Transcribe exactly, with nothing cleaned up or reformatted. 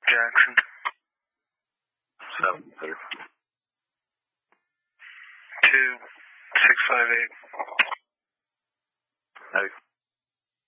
Jackson. Seven, sir. Two, six, five, eight. Hey.